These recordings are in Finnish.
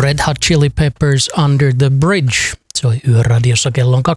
Red Hot Chili Peppers Under the Bridge. Se oli Yöradiossa kello on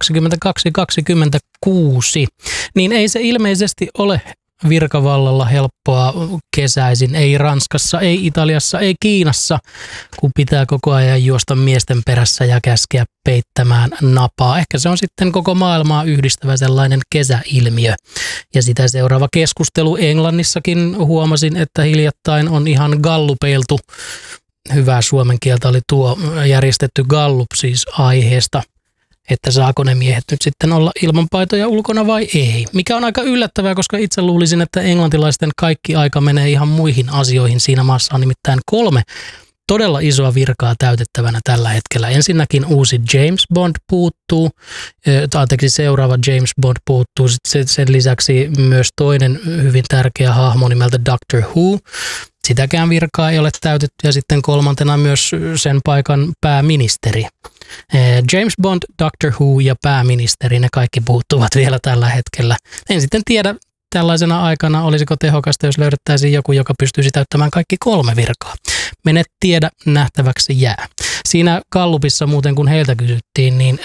22.26. Niin ei se ilmeisesti ole virkavallalla helppoa kesäisin. Ei Ranskassa, ei Italiassa, ei Kiinassa, kun pitää koko ajan juosta miesten perässä ja käskeä peittämään napaa. Ehkä se on sitten koko maailmaa yhdistävä sellainen kesäilmiö. Ja sitä seuraava keskustelu Englannissakin huomasin, että hiljattain on ihan gallupeiltu. Hyvää suomen kieltä oli tuo järjestetty gallup siis aiheesta, että saako ne miehet nyt sitten olla ilman paitoja ulkona vai ei. Mikä on aika yllättävää, koska itse luulisin, että englantilaisten kaikki aika menee ihan muihin asioihin. Siinä maassa on nimittäin 3 todella isoa virkaa täytettävänä tällä hetkellä. Ensinnäkin uusi James Bond puuttuu, seuraava James Bond puuttuu. Sitten sen lisäksi myös toinen hyvin tärkeä hahmo nimeltä Doctor Who. Sitäkään virkaa ei ole täytetty ja sitten kolmantena myös sen paikan pääministeri. James Bond, Doctor Who ja pääministeri, ne kaikki puuttuvat vielä tällä hetkellä. En sitten tiedä tällaisena aikana, olisiko tehokasta, jos löydettäisiin joku, joka pystyisi täyttämään kaikki 3 virkaa. Mene tiedä, nähtäväksi jää. Siinä gallupissa muuten, kun heiltä kysyttiin, niin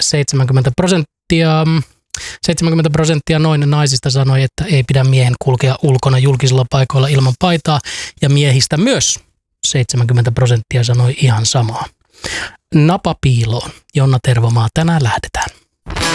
70% noin naisista sanoi, että ei pidä miehen kulkea ulkona julkisilla paikoilla ilman paitaa, ja miehistä myös 70% sanoi ihan samaa. Napapiiloon. Jonna Tervomaa, tänään lähdetään.